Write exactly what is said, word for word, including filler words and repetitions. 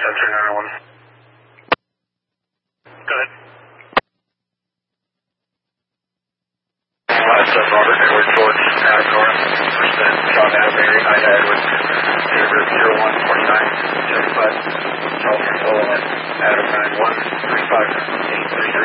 three nine one. Go ahead. Five seven Robert Edward George Adam North. Percent John Adam Mary Ida Edward. Denver zero one forty nine seventy five. California Solo Adam nine one three five eight three.